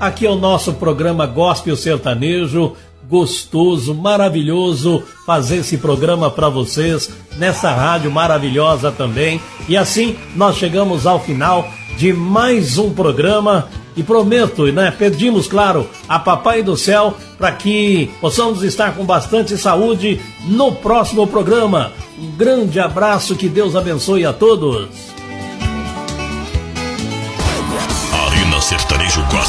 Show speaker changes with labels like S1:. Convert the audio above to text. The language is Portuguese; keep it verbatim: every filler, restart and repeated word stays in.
S1: Aqui é o nosso programa Gospel Sertanejo, gostoso, maravilhoso fazer esse programa para vocês nessa rádio maravilhosa também. E assim nós chegamos ao final de mais um programa e prometo, né, pedimos, claro, a Papai do Céu para que possamos estar com bastante saúde no próximo programa. Um grande abraço, que Deus abençoe a todos.
S2: Arena Sertanejo Gospel.